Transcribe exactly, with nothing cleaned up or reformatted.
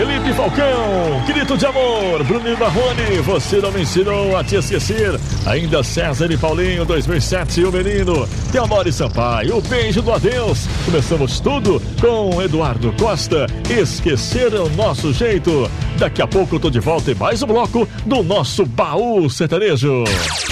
Felipe Falcão, Grito de Amor, Bruno Marrone, Você Não Me Ensinou a Te Esquecer, ainda César e Paulinho, dois mil e sete, O Menino, Teodoro Sampaio, O Beijo do Adeus. Começamos tudo com Eduardo Costa, Esquecer é o Nosso Jeito. Daqui a pouco eu tô de volta em mais um bloco do nosso Baú Sertanejo.